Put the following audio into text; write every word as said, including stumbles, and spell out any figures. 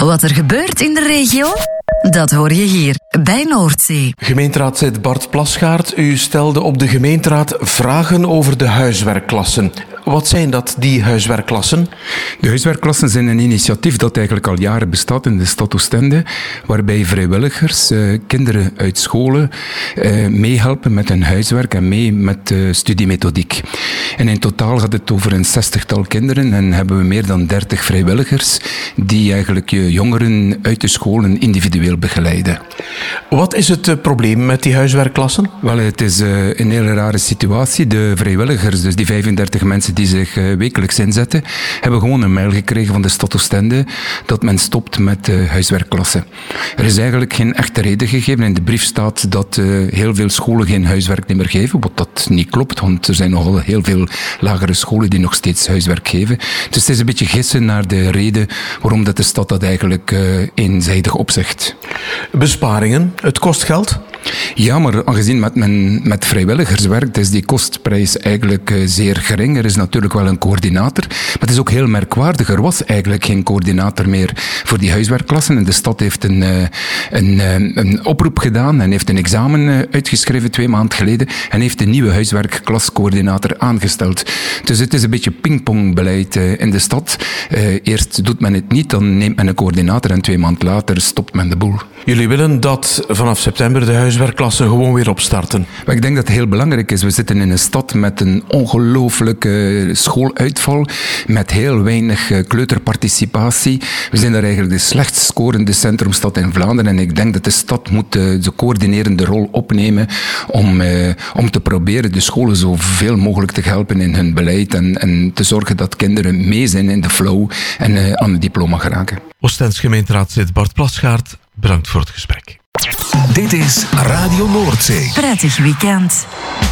Wat er gebeurt in de regio, dat hoor je hier bij Noordzee. Gemeenteraadslid Bart Plasgaard, u stelde op de gemeenteraad vragen over de huiswerkklassen. Wat zijn dat, die huiswerkklassen? De huiswerkklassen zijn een initiatief dat eigenlijk al jaren bestaat in de stad Oostende, waarbij vrijwilligers, uh, kinderen uit scholen, uh, meehelpen met hun huiswerk en mee met uh, studiemethodiek. En in totaal gaat het over een zestigtal kinderen en hebben we meer dan dertig vrijwilligers die eigenlijk jongeren uit de scholen individueel begeleiden. Wat is het uh, probleem met die huiswerkklassen? Wel, het is uh, een hele rare situatie. De vrijwilligers, dus die vijfendertig mensen die zich uh, wekelijks inzetten, hebben gewoon een mail gekregen van de stad Oostende dat men stopt met uh, huiswerkklassen. Er is eigenlijk geen echte reden gegeven. In de brief staat dat uh, heel veel scholen geen huiswerk meer geven, wat dat niet klopt, want er zijn nogal heel veel lagere scholen die nog steeds huiswerk geven. Dus het is een beetje gissen naar de reden waarom dat de stad dat eigenlijk uh, eenzijdig opzegt. Besparingen, het kost geld? Ja, maar aangezien met men met vrijwilligers werkt, is die kostprijs eigenlijk uh, zeer gering. Er is natuurlijk wel een coördinator, maar het is ook heel merkwaardig. Er was eigenlijk geen coördinator meer voor die huiswerkklassen. En de stad heeft een, uh, een, uh, een oproep gedaan en heeft een examen uh, uitgeschreven twee maanden geleden en heeft een nieuwe huiswerkklascoördinator aangesteld. Dus het is een beetje pingpongbeleid uh, in de stad. Uh, eerst doet men het niet, dan neemt men een coördinator en twee maanden later stopt men de boel. Jullie willen dat vanaf september de huiswerkklassen gewoon weer opstarten? Maar ik denk dat het heel belangrijk is. We zitten in een stad met een ongelooflijke schooluitval, met heel weinig kleuterparticipatie. We zijn daar eigenlijk de slechtst scorende centrumstad in Vlaanderen en ik denk dat de stad moet de coördinerende rol opnemen om, uh, om te proberen de scholen zoveel mogelijk te helpen in hun beleid en, en te zorgen dat kinderen mee zijn in de flow en uh, aan het diploma geraken. Oostends gemeenteraadslid Bart Plasgaard, bedankt voor het gesprek. Dit is Radio Noordzee. Prettig weekend.